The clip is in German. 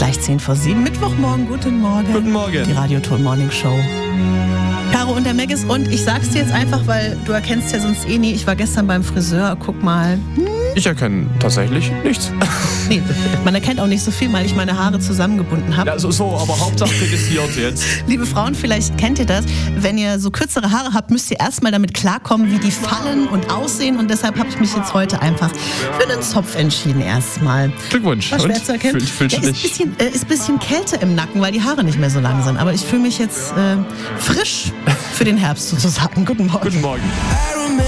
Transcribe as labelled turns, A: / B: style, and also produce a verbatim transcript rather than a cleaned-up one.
A: Gleich zehn vor sieben, Mittwochmorgen, guten Morgen.
B: Guten Morgen.
A: Die Radio-Ton Morning Show. Caro und der Maggis und ich sag's dir jetzt einfach, weil du erkennst ja sonst eh nie. Ich war gestern beim Friseur, guck mal. Hm.
B: Ich erkenne tatsächlich nichts.
A: Nee, man erkennt auch nicht so viel, weil ich meine Haare zusammengebunden habe.
B: Ja, so, so, aber Hauptsache registriert jetzt.
A: Liebe Frauen, vielleicht kennt ihr das. Wenn ihr so kürzere Haare habt, müsst ihr erstmal damit klarkommen, wie die fallen und aussehen. Und deshalb habe ich mich jetzt heute einfach für einen Zopf entschieden erstmal.
B: Glückwunsch.
A: War schwer zu erkennen.
B: Fühl, fühl
A: ja, ist ein bisschen, äh, ist bisschen Kälte im Nacken, weil die Haare nicht mehr so lang sind. Aber ich fühle mich jetzt äh, frisch für den Herbst sozusagen. Guten Morgen.
B: Guten Morgen.